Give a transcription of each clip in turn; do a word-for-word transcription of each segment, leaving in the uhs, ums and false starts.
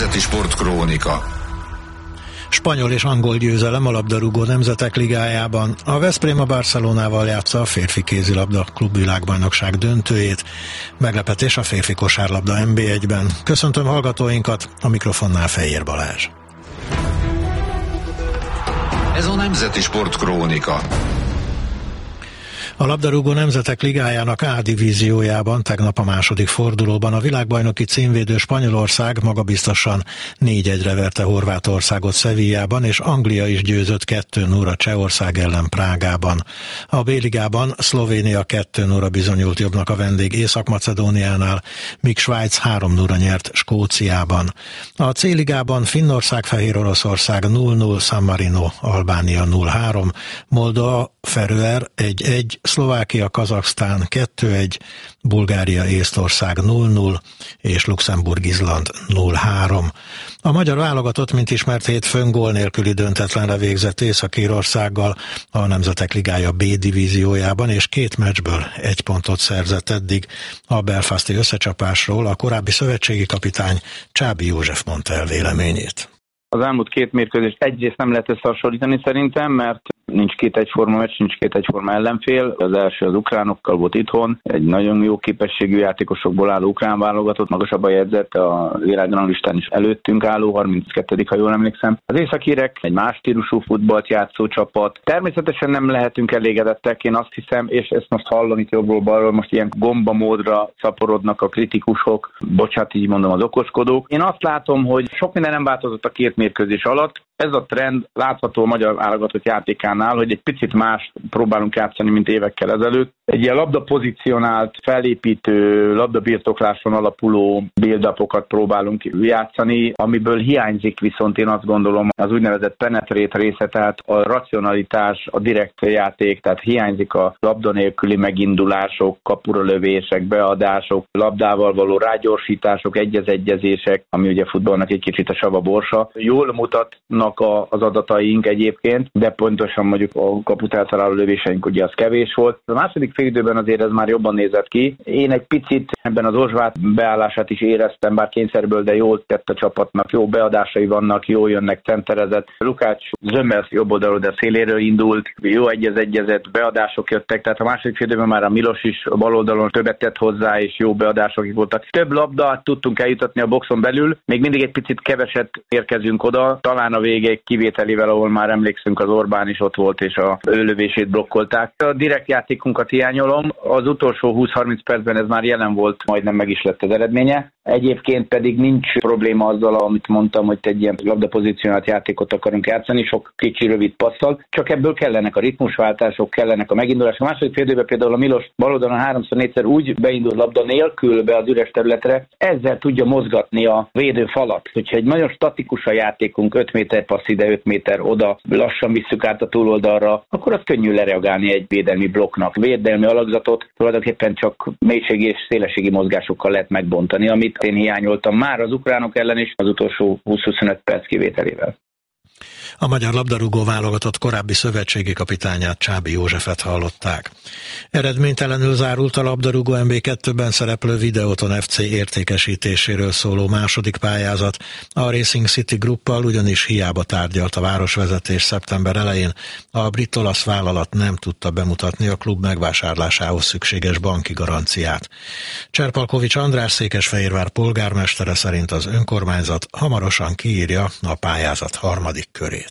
Nemzeti Sportkrónika. Spanyol és angol győzelem a labdarúgó nemzetek ligájában. A Veszprém a Barcelonával játsza a férfi kézilabda klubvilágbajnokság döntőjét. Meglepetés a férfi kosárlabda en bé egyben. Köszöntöm hallgatóinkat, a mikrofonnál Fejér Balázs. Ez a Nemzeti Sportkrónika. A labdarúgó nemzetek ligájának A divíziójában tegnap a második fordulóban a világbajnoki címvédő Spanyolország magabiztosan négy egyre verte Horvátországot Sevillában, és Anglia is győzött kettő nulla Csehország ellen Prágában. A B-ligában Szlovénia kettő nulla bizonyult jobbnak a vendég Észak-Macedóniánál, míg Svájc három nulla nyert Skóciában. A C-ligában Finnország Fehéroroszország nulla nulla, San Marino Albánia nulla három, Moldova Feröer egy egy, Szlovákia Kazaksztán kettő egy, Bulgária Észtország nulla nulla és Luxemburg Izland nulla három. A magyar válogatott, mint ismert, hétfőn gól nélküli döntetlenre végzett Észak-Írországgal a Nemzetek Ligája B divíziójában, és két meccsből egy pontot szerzett eddig. A belfasti összecsapásról a korábbi szövetségi kapitány Csábi József mondta el véleményét. Az elmúlt két mérkőzést egyrészt nem lehet összehasonlítani szerintem, mert nincs két egyforma meccs, nincs két egyforma ellenfél. Az első az ukránokkal volt itthon, egy nagyon jó képességű játékosokból álló ukrán válogatott, magasabb a jegyzet, a világranglistán is előttünk álló, harminckettedik ha jól emlékszem. Az északírek egy más stílusú futballt játszó csapat. Természetesen nem lehetünk elégedettek, én azt hiszem, és ezt most hallom itt jobbról-balról, most ilyen gombamódra szaporodnak a kritikusok, bocsánat, így mondom, az okoskodók. Én azt látom, hogy sok minden nem változott a két mérkőzés alatt. Ez a trend látható a magyar válogatott játékánál, hogy egy picit más próbálunk játszani, mint évekkel ezelőtt. Egy ilyen labdapozícionált, felépítő, labdabirtokláson alapuló build-upokat próbálunk játszani, amiből hiányzik viszont én azt gondolom az úgynevezett penetrate része, tehát a racionalitás, a direkt játék, tehát hiányzik a labda nélküli megindulások, kapura lövések, beadások, labdával való rágyorsítások, egyez-egyezések, ami ugye futballnak egy kicsit a sava borsa. Jól mutatnak az adataink egyébként, de pontosan mondjuk a kaput eltaláló lövéseink ugye az kevés volt. A második fél időben azért ez már jobban nézett ki. Én egy picit ebben az Ozsvát beállását is éreztem, bár kényszerből, de jól tett a csapatnak, jó beadásai vannak, jól jönnek centerezett. Lukács Zömmel jobb oldalról, de széléről indult, jó egyez-egyezett beadások jöttek, tehát a második fél időben már a Milos is a bal oldalon többet tett hozzá, és jó beadások voltak. Több labdát tudtunk eljutatni a boxon belül, még mindig egy picit keveset érkezünk oda, talán a végéig kivételével, ahol már emlékszünk, az Orbán is ott volt, és a ő lövését blokkolták. A direkt játékunkat hiányolom, az utolsó húsz-harminc percben ez már jelen volt, majdnem meg is lett az eredménye. Egyébként pedig nincs probléma azzal, amit mondtam, hogy egy ilyen labdapozícionált játékot akarunk játszani, sok kicsi rövid passzal, csak ebből kellenek a ritmusváltások, kellenek a megindulások. A második fél időben például a Milos baloldalon háromszor-négyszer úgy beindul labda nélkül be az üres területre, ezzel tudja mozgatni a védő falat. Hogyha egy nagyon statikus a játékunk, öt méter passz ide, öt méter oda, lassan visszük át a túloldalra, akkor az könnyű lereagálni egy védelmi blokknak. Védelmi alakzatot tulajdonképpen csak mélységi és szélességi mozgásokkal lehet megbontani, amit én hiányoltam már az ukránok ellen is az utolsó húsz-huszonöt perc kivételével. A magyar labdarúgó válogatott korábbi szövetségi kapitányát, Csábi Józsefet hallották. Eredménytelenül zárult a labdarúgó en bé kettőben szereplő Videoton ef cé értékesítéséről szóló második pályázat. A Racing City Gruppal ugyanis hiába tárgyalt a városvezetés szeptember elején, a brit-olasz vállalat nem tudta bemutatni a klub megvásárlásához szükséges banki garanciát. Cserpalkovics András Székesfehérvár polgármestere szerint az önkormányzat hamarosan kiírja a pályázat harmadik körét.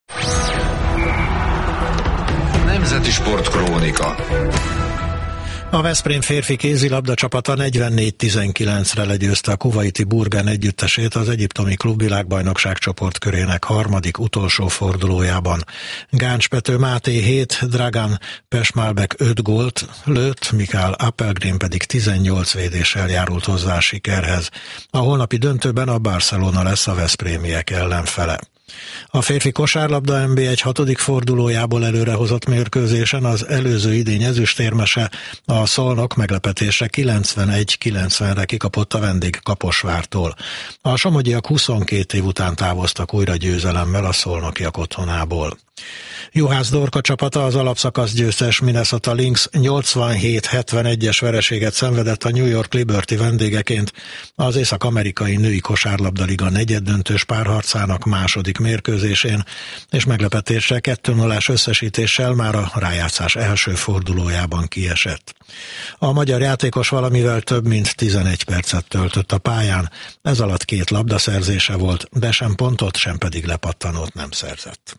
Nemzeti Sportkrónika. A Veszprém férfi kézilabda csapata negyvennégy tizenkilencre legyőzte a kuvaiti Burgan együttesét az egyiptomi klubvilágbajnokság csoportkörének harmadik utolsó fordulójában. Gáncs Pető Máté hét, Dragan Pesmálbek öt gólt lőtt, Mikál Appelgren pedig tizennyolc védéssel járult hozzá a sikerhez. A holnapi döntőben a Barcelona lesz a veszprémiek ellenfele. A férfi kosárlabda en bé egy hatodik fordulójából előrehozott mérkőzésen az előző idény ezüstérmese, a Szolnok meglepetésre kilencvenegy kilencvenre kikapott a vendég Kaposvártól. A somogyiak huszonkét év után távoztak újra győzelemmel a szolnokiak otthonából. Juhász Dorka csapata, az alapszakasz győztes Minnesota Lynx nyolcvanhét hetvenegyes vereséget szenvedett a New York Liberty vendégeként az észak-amerikai női kosárlabdaliga negyeddöntős párharcának második mérkőzésén, és meglepetésre kettő nullás összesítéssel már a rájátszás első fordulójában kiesett. A magyar játékos valamivel több mint tizenegy percet töltött a pályán, ez alatt két labdaszerzése volt, de sem pontot, sem pedig lepattanót nem szerzett.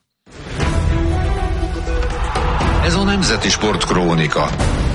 Ez a Nemzeti Sport Krónika.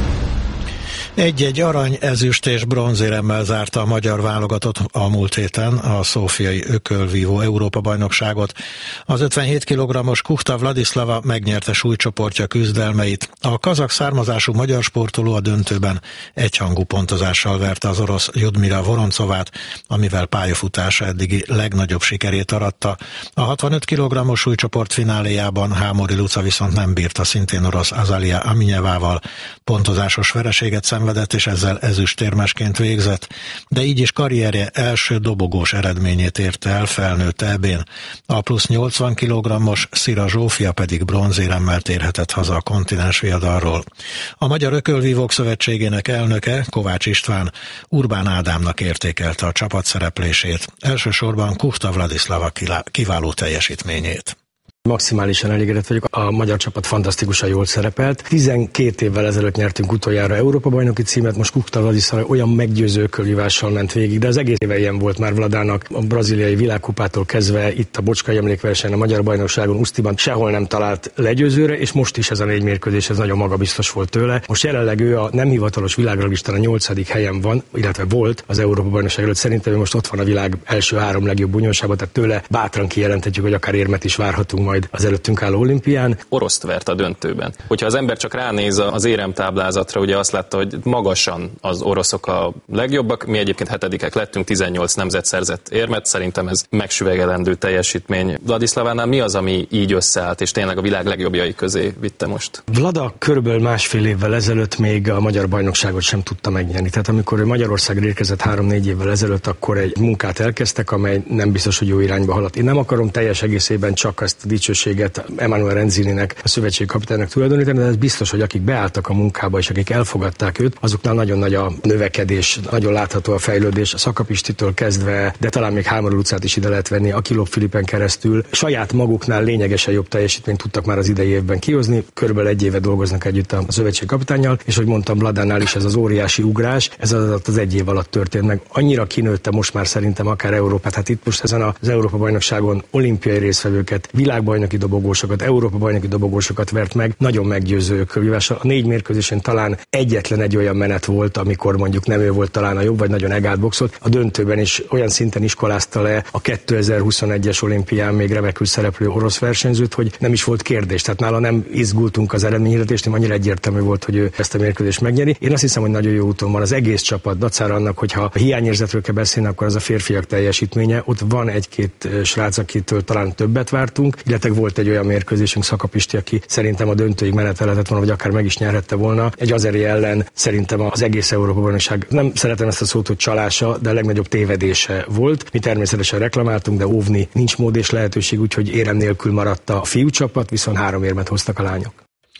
Egy-egy arany, ezüst és bronzéremmel zárta a magyar válogatott a múlt héten a szófiai ökölvívó Európa-bajnokságot. Az ötvenhét kilogrammos Kuchta Vladislava megnyerte súlycsoportja küzdelmeit. A kazak származású magyar sportoló a döntőben egyhangú pontozással verte az orosz Ljudmila Voroncovát, amivel pályafutása eddigi legnagyobb sikerét aratta. A hatvanöt kilogrammos súlycsoport fináléjában Hámori Luca viszont nem bírta szintén orosz Azalia Aminyevával. Pontozásos vereséget szenvedett, és ezzel ezüstérmesként végzett, de így is karrierje első dobogós eredményét érte el felnőtt é bén. A plusz nyolcvan kilogrammos Szira Zsófia pedig bronzéremmel térhetett haza a kontinens viadalról. A Magyar Ökölvívók Szövetségének elnöke, Kovács István, Urbán Ádámnak értékelte a csapat szereplését, elsősorban Kuchta Vladislava kiváló teljesítményét. Maximálisan elégedett vagyok, a magyar csapat fantasztikusan jól szerepelt. tizenkét évvel ezelőtt nyertünk utoljára Európa-bajnoki címet, most Kuchta Vladislava olyan meggyőző ökölvívással ment végig, de az egész éve ilyen volt már Vladának, a braziliai világkupától kezdve, itt a Bocskai emlékversenyen, a magyar bajnokságon, Usztiban sehol nem talált legyőzőre, és most is ez a négy mérkőzés, ez nagyon magabiztos volt tőle. Most jelenleg ő a nem hivatalos világranglistán a nyolcadik helyen van, illetve volt az Európa-bajnokság előtt, szerintem most ott van a világ első három legjobb bunyósában, tehát tőle bátran kijelenthetjük, hogy akár érmet is várhatunk majd az előttünk álló olimpián. Oroszt vert a döntőben. Hogyha az ember csak ránéz az éremtáblázatra, ugye azt látta, hogy magasan az oroszok a legjobbak, mi egyébként hetedikek lettünk, tizennyolc nemzet szerzett érmet, szerintem ez megsüvegelendő teljesítmény. Vladislavánál mi az, ami így összeállt, és tényleg a világ legjobbjai közé vitte most? Vlada körülbelül másfél évvel ezelőtt még a magyar bajnokságot sem tudta megnyerni. Tehát amikor ő Magyarországra érkezett három-négy évvel ezelőtt, akkor egy munkát elkezdtek, amely nem biztos, hogy jó irányba haladt. Én nem akarom teljes egészében csak azt a dicsőséget Emanuele Renzininek, a szövetségi kapitánynak tulajdonítani, de ez biztos, hogy akik beálltak a munkába és akik elfogadták őt, azoknál nagyon nagy a növekedés, nagyon látható a fejlődés, a Szakapistitől kezdve, de talán még Hámori Lucát is ide lehet venni, Akilov Filipen keresztül. Saját maguknál lényegesen jobb teljesítményt tudtak már az idei évben kihozni, körülbelül egy éve dolgoznak együtt a szövetségi kapitánnyal, és hogy mondtam, Vladánál is ez az óriási ugrás, ez az, az egy év alatt történt meg. Annyira kinőtte most már szerintem akár Európát, hát itt most ezen az Európa-bajnokságon olimpiai résztvevőket, világbajnoki dobogósokat, Európa-bajnoki dobogósokat vert meg, nagyon meggyőző ökölvívással. A négy mérkőzésen talán egyetlen egy olyan menet volt, amikor mondjuk nem ő volt talán a jobb, vagy nagyon egált boxolt. A döntőben is olyan szinten iskolázta le a kétezer-huszonegyes olimpián még remekül szereplő orosz versenyzőt, hogy nem is volt kérdés. Tehát nála nem izgultunk az eredményhirdetést, nem annyira egyértelmű volt, hogy ő ezt a mérkőzést megnyeri. Én azt hiszem, hogy nagyon jó úton van az egész csapat, dacára annak, hogyha a hiányérzetről kell beszélni, akkor az a férfiak teljesítménye. Ott van egy-két srác, akitől talán többet vártunk, illetve volt egy olyan mérkőzésünk, Szakapisti, aki szerintem a döntőig menetelhetett volna, vagy akár meg is nyerhette volna. Egy azeri ellen szerintem az egész Európa-bajnokság, nem szeretem ezt a szót, hogy csalása, de a legnagyobb tévedése volt. Mi természetesen reklamáltunk, de óvni nincs mód és lehetőség, úgyhogy érem nélkül maradt a fiúcsapat, viszont három érmet hoztak a lányok.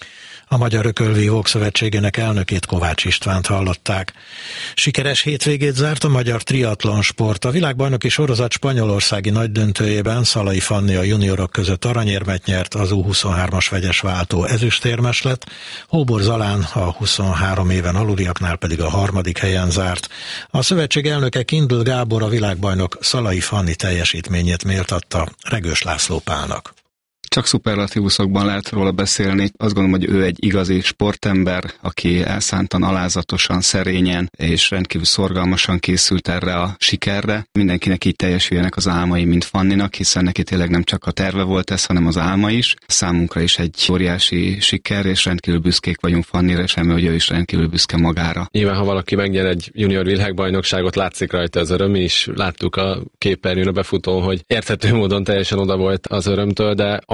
A Magyar Ökölvívók Szövetségének elnökét, Kovács Istvánt hallották. Sikeres hétvégét zárt a magyar triatlon sport. A világbajnoki sorozat spanyolországi nagydöntőjében Szalai Fanni a juniorok között aranyérmet nyert, az U huszonhármas vegyes váltó ezüstérmes lett, Hóbor Zalán a huszonhárom éven aluliaknál pedig a harmadik helyen zárt. A szövetség elnöke Kindl Gábor a világbajnok Szalai Fanni teljesítményét méltatta Regős László Pálnak. Csak szuperlatívuszokban lehet róla beszélni. Azt gondolom, hogy ő egy igazi sportember, aki elszántan, alázatosan, szerényen és rendkívül szorgalmasan készült erre a sikerre. Mindenkinek így teljesüljenek az álmai, mint Fanninak, hiszen neki tényleg nem csak a terve volt ez, hanem az álma is. Számunkra is egy óriási siker, és rendkívül büszkék vagyunk Fannira, és remélem, hogy ő is rendkívül büszke magára. Nyilván, ha valaki megnyer egy junior világbajnokságot, látszik rajta az öröm is. Láttuk a képernyőn a befutón, hogy érthető módon teljesen oda volt az örömtől, de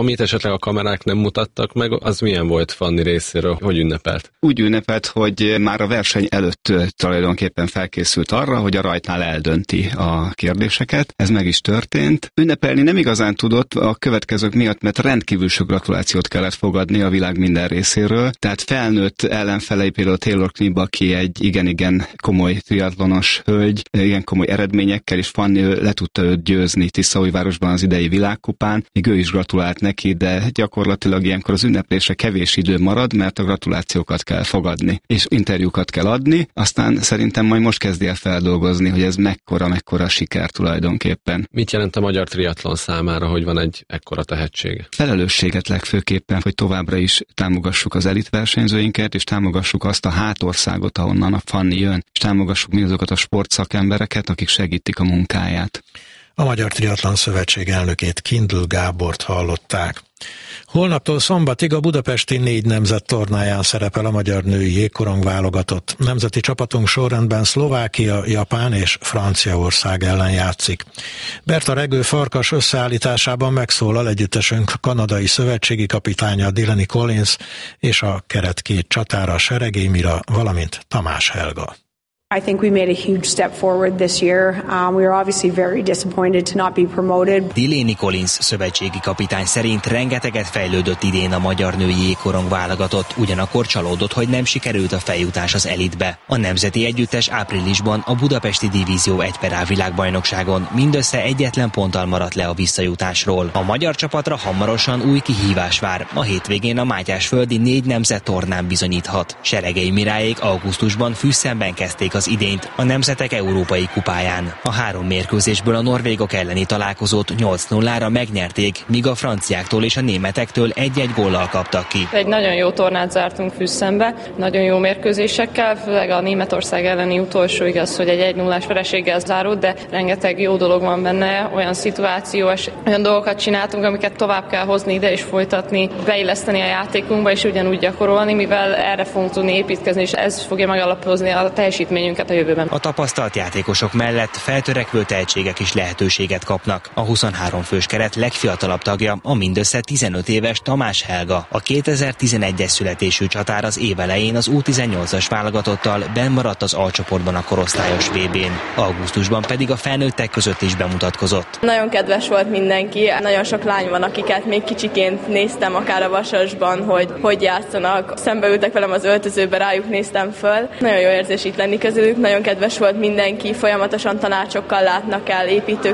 amit esetleg a kamerák nem mutattak meg, az milyen volt Fanni részéről, hogy ünnepelt? Úgy ünnepelt, hogy már a verseny előtt tulajdonképpen felkészült arra, hogy a rajtnál eldönti a kérdéseket. Ez meg is történt. Ünnepelni nem igazán tudott a következők miatt, mert rendkívül sok gratulációt kellett fogadni a világ minden részéről. Tehát felnőtt ellenfelei, például Taylor Knibb, aki egy igen-igen komoly triatlonos hölgy, igen komoly eredményekkel, és Fanni le tudta őt győzni Tiszaújvárosban az idei világkupán. Még ő is gratulált neki, de gyakorlatilag ilyenkor az ünneplésre kevés idő marad, mert a gratulációkat kell fogadni, és interjúkat kell adni, aztán szerintem majd most kezdi el feldolgozni, hogy ez mekkora, mekkora siker tulajdonképpen. Mit jelent a magyar triatlon számára, hogy van egy ekkora tehetség? Felelősséget legfőképpen, hogy továbbra is támogassuk az elitversenyzőinket, és támogassuk azt a hátországot, ahonnan a Fanni jön, és támogassuk mindazokat a sportszakembereket, akik segítik a munkáját. A Magyar Triatlon Szövetség elnökét, Kindl Gábort hallották. Holnaptól szombatig a budapesti négy nemzet tornáján szerepel a magyar női jégkorong válogatott. Nemzeti csapatunk sorrendben Szlovákia, Japán és Franciaország ellen játszik. Berta Regő Farkas összeállításában megszólal együttesünk kanadai szövetségi kapitánya Delaney Collins és a keret két csatára Seregély Mira, valamint Tamás Helga. I think we made a huge step forward this year. Um, we were obviously very disappointed to not be promoted. Delaney Collins szövetségi kapitány szerint rengeteget fejlődött idén a magyar női jégkorong válogatott, ugyanakkor csalódott, hogy nem sikerült a feljutás az elitbe. A nemzeti együttes áprilisban a budapesti divízió egy per á világbajnokságon mindössze egyetlen ponttal maradt le a visszajutásról. A magyar csapatra hamarosan új kihívás vár. A hétvégén a Mátyásföldi négy nemzet tornán bizonyíthat. Seregély Miráék augusztusban Füsszenben kezdték az idényt a Nemzetek Európai Kupáján. A három mérkőzésből a norvégok elleni találkozót nyolc nullára megnyerték, míg a franciáktól és a németektől egy-egy góllal kaptak ki. Egy nagyon jó tornát zártunk Füsszenbe, nagyon jó mérkőzésekkel, főleg a Németország elleni utolsó, igaz, hogy egy egy nullás vereséggel zárult, de rengeteg jó dolog van benne, olyan szituáció, és olyan dolgokat csináltunk, amiket tovább kell hozni ide és folytatni, beilleszteni a játékunkba és ugyanúgy gyakorolni, mivel erre fogunk tudni építkezni, és ez fogja megalapozni a teljesítmény a jövőben. A tapasztalt játékosok mellett feltörekvő tehetségek is lehetőséget kapnak. A huszonhárom fős keret legfiatalabb tagja a mindössze tizenöt éves Tamás Helga. A kétezer-tizenegyes születésű csatár az év elején az U tizennyolcas válogatottal benn maradt az A csoportban a korosztályos vé bén. Augusztusban pedig a felnőttek között is bemutatkozott. Nagyon kedves volt mindenki, nagyon sok lány van, akiket még kicsiként néztem, akár a Vasasban, hogy hogy játszanak. Szembe ültek velem az öltözőbe, rájuk néztem föl. Nagyon jó érzés itt lenni közülük, nagyon kedves volt mindenki, folyamatosan tanácsokkal látnak el, építő